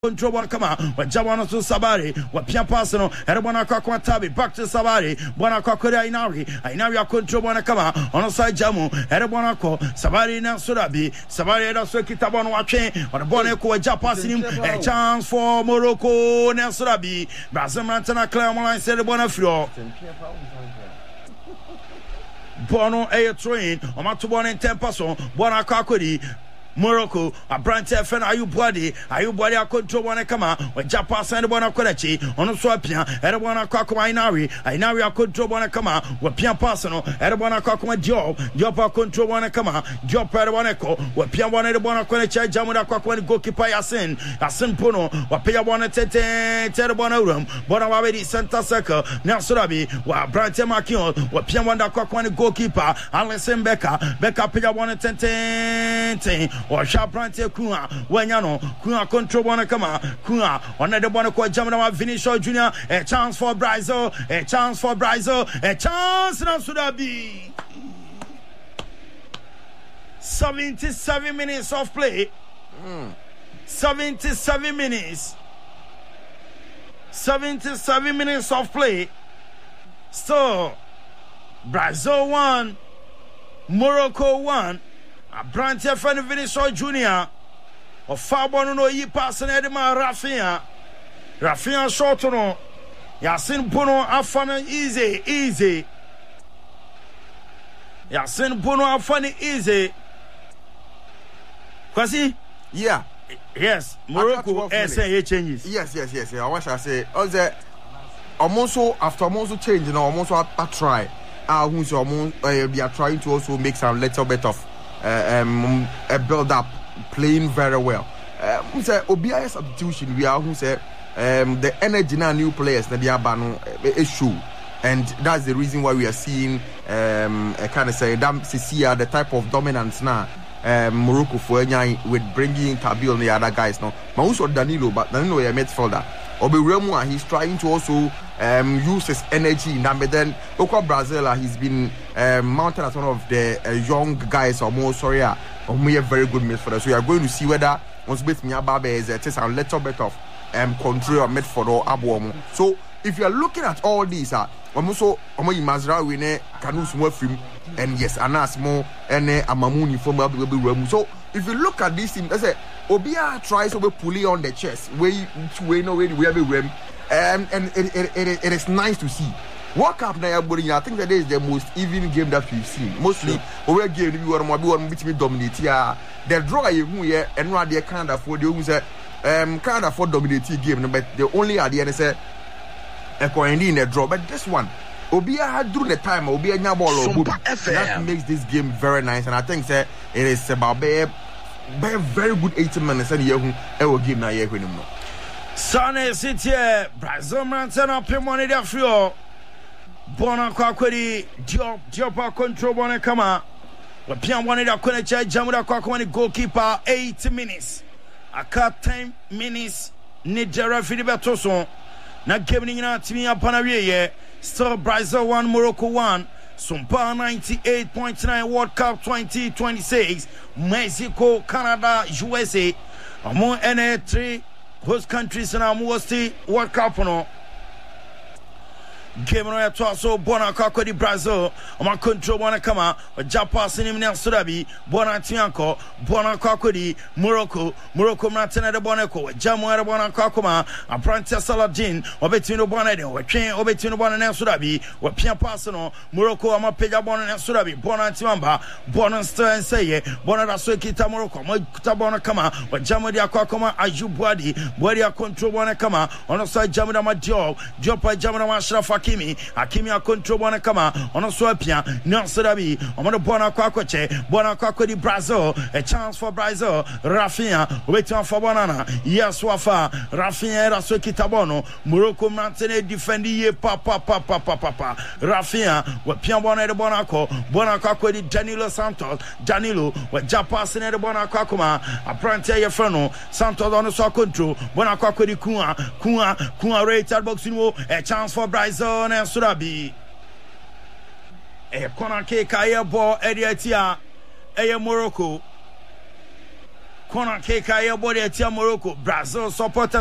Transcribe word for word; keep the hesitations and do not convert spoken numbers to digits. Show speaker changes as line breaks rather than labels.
control one come out. But Jabana to Sabari, what Pia Passano, Erebana Kakwa Tabi, back to Sabari, Bona Kakura Inari, Inaria control one come out on the side Jamu, Erebana Ko, Sabari na Surabi, Sabari da Sokitabon watching, or the Boneko Japasim, a chance for Morocco, Nasurabi, Brazil Mantana Clermont said the Bonafrio. Bono a train, or Matubon and Tempason, Bona Kakuri. Morocco, a branch F and Ayu Body, Ayu Body, a control one come out, when Japan send one of Kodachi, on a swapia, Erebana Kakuma Inari, Inari a control one come out, with Pian Personal, Erebana Kakuma Job, Jopa control one come out, Job Paraboneco, with Pian one of Bona Kodachi, Jamuda Kakwan goalkeeper Yasin, Yasin Puno, what Pia one at Terabona room, Bonawadi Santa Circle, Nasurabi, while Branch Makion, what Pian one Kakwan goalkeeper, Alison Becca, Becca Pia one at ten. Or Shaprante Kuna, Wanyano, Kuna control one come out, Kuna, on the Bonaco Jamana Vinicius Junior, a chance for Brazil, a chance for Brazil, a chance now should be seventy-seven minutes of play. Mm. seventy-seven minutes. seventy-seven minutes of play. So Brazil one, Morocco one. A branch of Vinicius Junior or Fabon no ye passing Edema Rafinha. Rafinha short no. Yasin Puno afana easy, easy. Yasin Puno afana easy. Kwasi?
Yeah.
Yes, Morocco S A changes.
Yes, yes, yes. I want to say, also, almost after almost change, you know, almost a, a try. Uh, who's almost uh, we are trying to also make some little bit of. Uh, um, a build up, playing very well. Uh, who say O B I substitution? We are who say um, the energy now new players that they are banu issue, and that's the reason why we are seeing um, I kind of say that Sisia the type of dominance now. Um, Morocco for with bringing Tabil and the other guys now. But also Danilo, but Danilo is a midfielder. Obi he's trying to also um, use his energy in that. But then, look at Brazil, he's been um, mounted as one of the uh, young guys, or more, sorry, uh, or more very good midfielder. So we are going to see whether once with Miababe is uh, just a little bit of um, control or midfield or Abuomo. So if you are looking at all these, uh, also, Omo Mazra winner can more film, and yes, Anas more and Amamuni from Abu. So if you look at this team, that's it. Obia tries to pull it on the chest. Way way no way we have a rim, um, and it, it, it, it is nice to see. World Cup now, I think that is the most even game that we've seen. Mostly, over game we were more between dominate. Yeah, the draw you here and right there can't afford you say um can't afford dominating game. But the only idea is say a coin in a draw. But this one, Obia had during the time Obia nya ball or good. That makes this game very nice, and I think say it is about babe. By a very good eighty minutes and you will give now here with him.
Sane City, Brazil Mantana Pimoni da Frio, Bona Quaquidi, Diop, Diopa control Bona Kama, but Pian wanted a Konecha, Jamuda Quaquani goalkeeper, eighty minutes. A cut ten minutes, Nigeria Filibertoson, not giving out to me upon a year, still Brazil one, Morocco one. Sumpa ninety-eight point nine World Cup twenty twenty-six, Mexico, Canada, U S A. Among any three host countries in our most World Cup. No. Game on to also Bona Kako di Brazil. Ama control Bona Kama, or Japan Sinim Surabi, Bona Tianco, Bona Kako di Morocco, Morocco Martina de Bonaco, Jamu Bona Kakuma, a Prentice Saladin, or Betino Bonade, or Chain or Betino Bona Surabi, or Pian Personal, Morocco, Ama Pega Bona Surabi, Bona Tiamba, Bona Stern Say, Bona Suekita Morocco, Motabona Kama, or Jamu dia Kakuma, Aju Body, Body control Bona Kama, on the side Jamudama Job, Jopa Jamudama Shrafa. Akimi, Akimi a control bona kama, on a swapia, Nansurabi, on the Bona Quacoche, Bona Quaco di Brazil, a chance for Brazil, Rafinha, waiting for Bonana, yes, Wafa, Rafinha, Rasokitabono, Morocco Mountain defending ye papa, papa, papa, papa, Rafinha, with Piambona de Bonaco, Bona Quaco di Danilo Santos, Danilo, with Japas in the Bona Quacuma, a Prante Yefrano, Santos on the saw control, Bona Quaco di Kuna, Kuna, Kuna rated boxing, a chance for Brazil. And Surabi, a corner cake, a ball, Ediatia, a Morocco, corner kick ayo body atia Morocco. Brazil supporters